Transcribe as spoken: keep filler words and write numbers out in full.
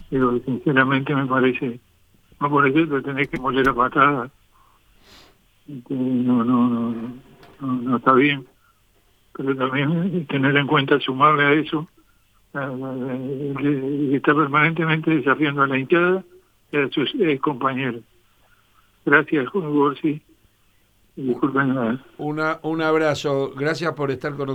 Pero sinceramente me parece, no por eso lo tenés que moler a patadas. Este, No, no, no, no, no está bien. Pero también tener en cuenta, sumarle a eso, a- a- a- el que está permanentemente desafiando a la hinchada y a sus eh, compañeros. Gracias, Juan Gorsi. Y disculpen la, Una, un abrazo. Gracias por estar con nosotros.